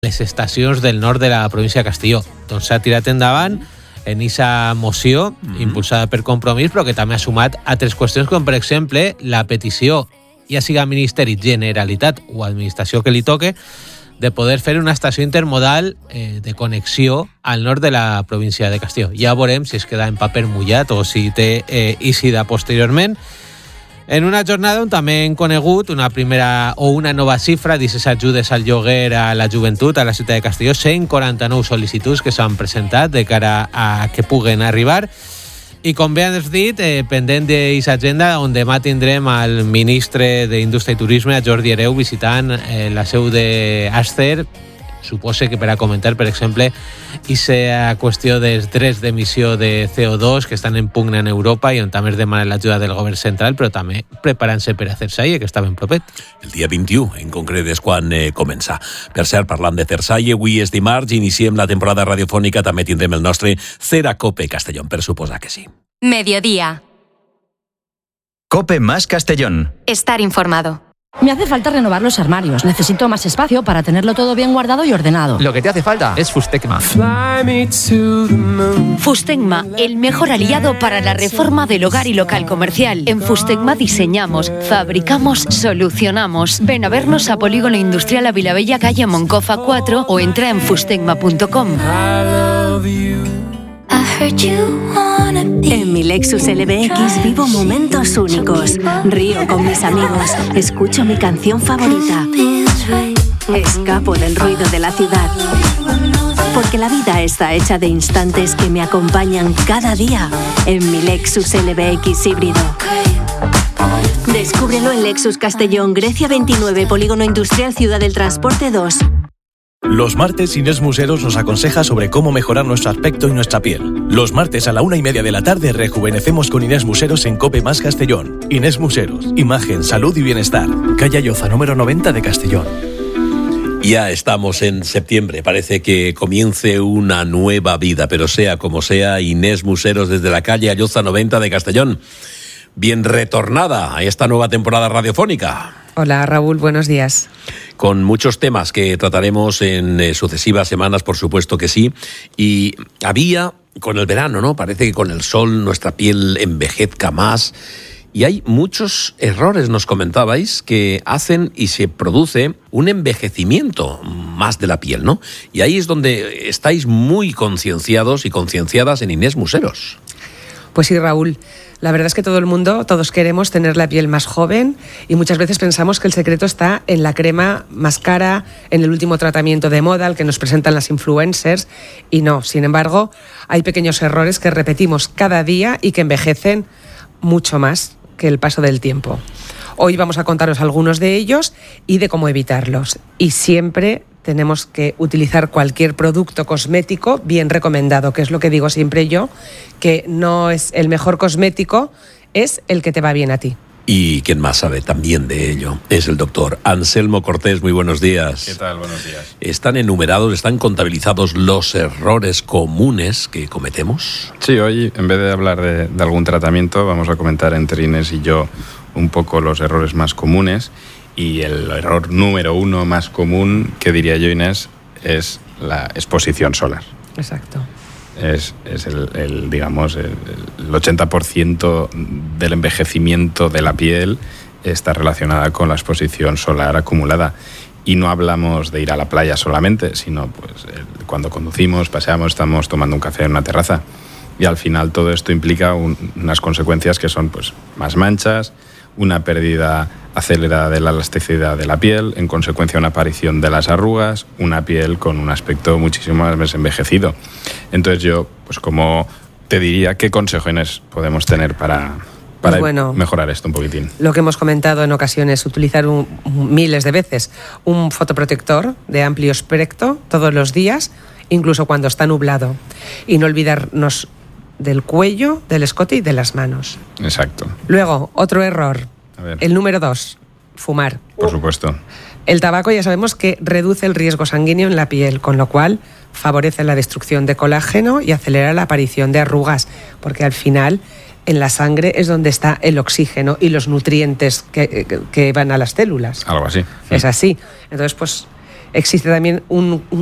les estacions del nord de la província de Castelló. Doncs s'ha tirat endavant en aquesta moció impulsada per Compromís, però que també ha sumat altres qüestions, com per exemple la petició, ja siga Ministeri, Generalitat o Administració que li toque, de poder fer una estació intermodal de connexió al nord de la província de Castelló. Ja veurem si es queda en paper mullat o si té eixida posteriorment. En una jornada on també hem conegut una primera o una nova xifra d'aquestes ajudes al lloguer a la joventut a la ciutat de Castelló, 149 sol·licituds que s'han presentat de cara a que puguen arribar. I com bé has dit, pendent d'aquesta agenda, on demà tindrem al ministre d'Indústria i Turisme, a Jordi Hereu, visitant la seu d'Aster. Suposa que per a comentar, per exemple, aquesta qüestió dels drets d'emissió de CO2 que estan en pugna en Europa i on també es demana l'ajuda del govern central, però també preparant-se per a Cersalle, que està ben propet. El dia 21, en concret, és quan comença. Per cert, parlant de Cersalle, avui és dimarts, iniciem la temporada radiofònica, també tindrem el nostre Cera Cope Castellón, per suposar que sí. Mediodía. Cope más Castellón. Estar informado. Me hace falta renovar los armarios. Necesito más espacio para tenerlo todo bien guardado y ordenado. Lo que te hace falta es Fustecma. Fustecma, el mejor aliado para la reforma del hogar y local comercial. En Fustecma diseñamos, fabricamos, solucionamos. Ven a vernos a Polígono Industrial a Vilabella, calle Moncofa 4 o entra en fustecma.com. En mi Lexus LBX vivo momentos únicos. Río con mis amigos, escucho mi canción favorita. Escapo del ruido de la ciudad. Porque la vida está hecha de instantes que me acompañan cada día en mi Lexus LBX híbrido. Descúbrelo en Lexus Castellón, Grecia 29, Polígono Industrial Ciudad del Transporte 2. Los martes Inés Museros nos aconseja sobre cómo mejorar nuestro aspecto y nuestra piel. Los martes a la 1:30 de la tarde rejuvenecemos con Inés Museros en Cope más Castellón. Inés Museros, imagen, salud y bienestar. Calle Ayoza, número 90 de Castellón. Ya estamos en septiembre, parece que comience una nueva vida, pero sea como sea, Inés Museros desde la calle Ayoza 90 de Castellón. Bien retornada a esta nueva temporada radiofónica. Hola Raúl, buenos días. Con muchos temas que trataremos en sucesivas semanas, por supuesto que sí. Y había, con el verano, ¿no? Parece que con el sol nuestra piel envejezca más. Y hay muchos errores, nos comentabais, que hacen y se produce un envejecimiento más de la piel, ¿no? Y ahí es donde estáis muy concienciados y concienciadas en Inés Museros. Pues sí, Raúl. La verdad es que todo el mundo, todos queremos tener la piel más joven y muchas veces pensamos que el secreto está en la crema más cara, en el último tratamiento de moda, el que nos presentan las influencers, y no. Sin embargo, hay pequeños errores que repetimos cada día y que envejecen mucho más que el paso del tiempo. Hoy vamos a contaros algunos de ellos y de cómo evitarlos. Y siempre tenemos que utilizar cualquier producto cosmético bien recomendado, que es lo que digo siempre yo, que no es el mejor cosmético, es el que te va bien a ti. Y quien más sabe también de ello es el doctor Anselmo Cortés. Muy buenos días. ¿Qué tal? Buenos días. ¿Están enumerados, están contabilizados los errores comunes que cometemos? Sí, hoy en vez de hablar de algún tratamiento, vamos a comentar entre Inés y yo un poco los errores más comunes. Y el error número 1 más común, que diría yo, Inés, es la exposición solar. Exacto. Es digamos, el 80% del envejecimiento de la piel está relacionada con la exposición solar acumulada. Y no hablamos de ir a la playa solamente, sino pues cuando conducimos, paseamos, estamos tomando un café en una terraza. Y al final todo esto implica unas consecuencias que son pues más manchas, una pérdida acelerada de la elasticidad de la piel, en consecuencia una aparición de las arrugas, una piel con un aspecto muchísimo más envejecido. Entonces yo, pues como te diría, ¿qué consejo, Inés, podemos tener para mejorar esto un poquitín? Lo que hemos comentado en ocasiones, utilizar miles de veces un fotoprotector de amplio espectro todos los días, incluso cuando está nublado, y no olvidarnos del cuello, del escote y de las manos. Exacto. Luego, otro error, el número 2, fumar. Por supuesto. El tabaco ya sabemos que reduce el riesgo sanguíneo en la piel, con lo cual favorece la destrucción de colágeno y acelera la aparición de arrugas, porque al final en la sangre es donde está el oxígeno y los nutrientes que van a las células. Algo así. Es así. Entonces, pues existe también un